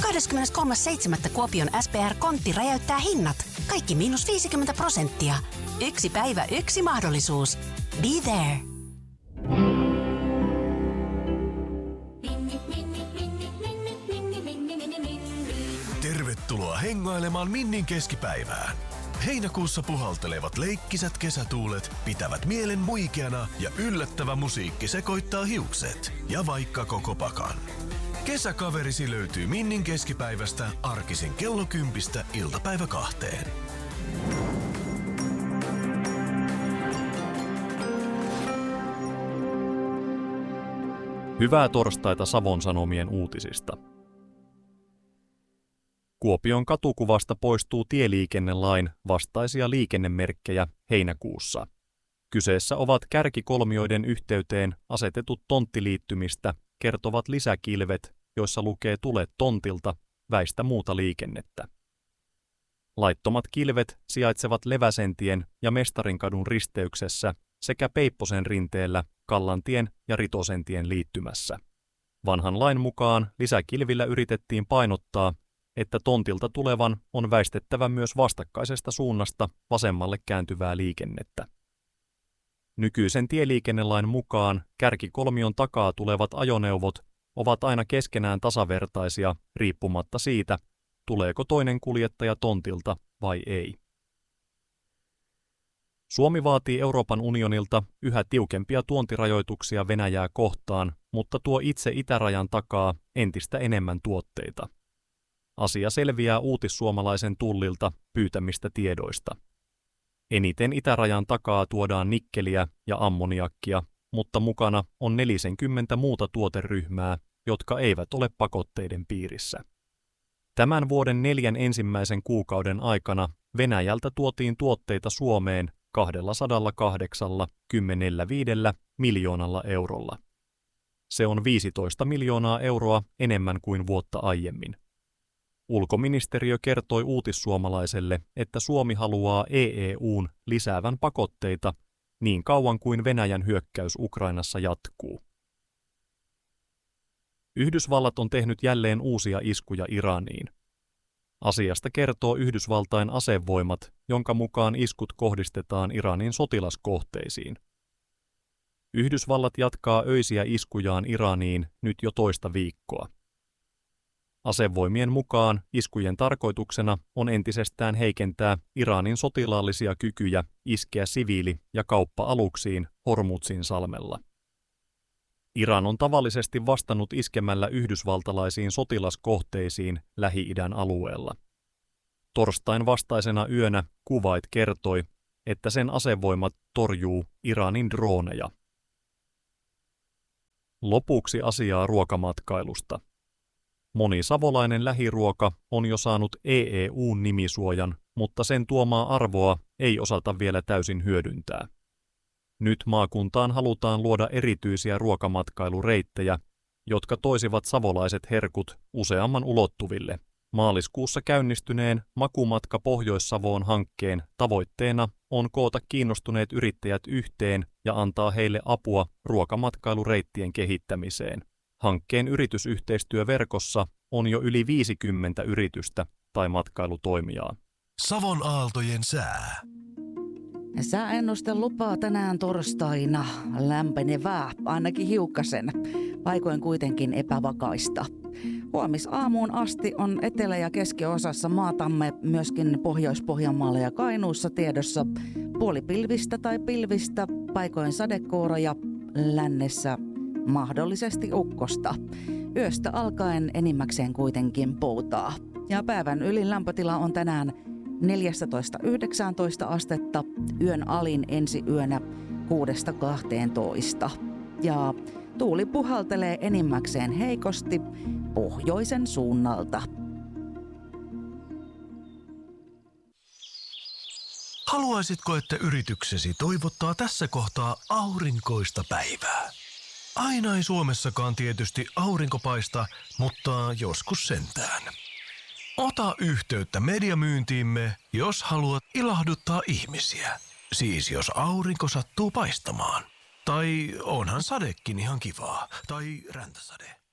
23.7. Kuopion SPR-kontti räjäyttää hinnat. Kaikki -50%. Yksi päivä, yksi mahdollisuus. Be there. Tervetuloa hengailemaan Minnin keskipäivään. Heinäkuussa puhaltelevat leikkisät kesätuulet pitävät mielen muikeana ja yllättävä musiikki sekoittaa hiukset ja vaikka koko pakan. Kesäkaverisi löytyy Minnin keskipäivästä arkisin kello 10 iltapäivä 2. Hyvää torstaita Savon Sanomien uutisista. Kuopion katukuvasta poistuu tieliikennelain vastaisia liikennemerkkejä heinäkuussa. Kyseessä ovat kärkikolmioiden yhteyteen asetetut tonttiliittymistä kertovat lisäkilvet, joissa lukee "Tule tontilta, väistä muuta liikennettä". Laittomat kilvet sijaitsevat Leväsentien ja Mestarinkadun risteyksessä sekä Peipposen rinteellä Kallantien ja Ritosentien liittymässä. Vanhan lain mukaan lisäkilvillä yritettiin painottaa, että tontilta tulevan on väistettävä myös vastakkaisesta suunnasta vasemmalle kääntyvää liikennettä. Nykyisen tieliikennelain mukaan kärkikolmion takaa tulevat ajoneuvot ovat aina keskenään tasavertaisia riippumatta siitä, tuleeko toinen kuljettaja tontilta vai ei. Suomi vaatii Euroopan unionilta yhä tiukempia tuontirajoituksia Venäjää kohtaan, mutta tuo itse itärajan takaa entistä enemmän tuotteita. Asia selviää uutissuomalaisen Tullilta pyytämistä tiedoista. Eniten itärajan takaa tuodaan nikkeliä ja ammoniakkia, mutta mukana on 40 muuta tuoteryhmää, jotka eivät ole pakotteiden piirissä. Tämän vuoden 4 ensimmäisen kuukauden aikana Venäjältä tuotiin tuotteita Suomeen 285 miljoonalla eurolla. Se on 15 miljoonaa euroa enemmän kuin vuotta aiemmin. Ulkoministeriö kertoi uutissuomalaiselle, että Suomi haluaa EU:n lisäävän pakotteita niin kauan kuin Venäjän hyökkäys Ukrainassa jatkuu. Yhdysvallat on tehnyt jälleen uusia iskuja Iraniin. Asiasta kertoo Yhdysvaltain asevoimat, jonka mukaan iskut kohdistetaan Iranin sotilaskohteisiin. Yhdysvallat jatkaa öisiä iskujaan Iraniin nyt jo toista viikkoa. Asevoimien mukaan iskujen tarkoituksena on entisestään heikentää Iranin sotilaallisia kykyjä iskeä siviili- ja kauppa-aluksiin Hormuzin salmella. Iran on tavallisesti vastannut iskemällä yhdysvaltalaisiin sotilaskohteisiin Lähi-idän alueella. Torstain vastaisena yönä Kuwait kertoi, että sen asevoimat torjuu Iranin drooneja. Lopuksi asiaa ruokamatkailusta. Moni savolainen lähiruoka on jo saanut EEU-nimisuojan, mutta sen tuomaa arvoa ei osata vielä täysin hyödyntää. Nyt maakuntaan halutaan luoda erityisiä ruokamatkailureittejä, jotka toisivat savolaiset herkut useamman ulottuville. Maaliskuussa käynnistyneen Makumatka Pohjois-Savoon hankkeen tavoitteena on koota kiinnostuneet yrittäjät yhteen ja antaa heille apua ruokamatkailureittien kehittämiseen. Hankkeen yritysyhteistyöverkossa on jo yli 50 yritystä tai matkailutoimijaa. Savon aaltojen sää. Sääennuste lupaa tänään torstaina lämpenevää, ainakin hiukkasen, paikoin kuitenkin epävakaista. Huomisaamuun asti on etelä- ja keskiosassa maatamme, myöskin Pohjois-Pohjanmaalla ja Kainuussa tiedossa puolipilvistä tai pilvistä, paikoin sadekuuroja, lännessä mahdollisesti ukkosta. Yöstä alkaen enimmäkseen kuitenkin poutaa. Ja päivän ylin lämpötila on tänään 14–19 astetta, yön alin ensi yönä 6–12. Ja tuuli puhaltelee enimmäkseen heikosti pohjoisen suunnalta. Haluaisitko, että yrityksesi toivottaa tässä kohtaa aurinkoista päivää? Aina ei Suomessakaan tietysti aurinko paista, mutta joskus sentään. Ota yhteyttä mediamyyntiimme, jos haluat ilahduttaa ihmisiä. Siis jos aurinko sattuu paistamaan. Tai onhan sadekin ihan kivaa. Tai räntäsade.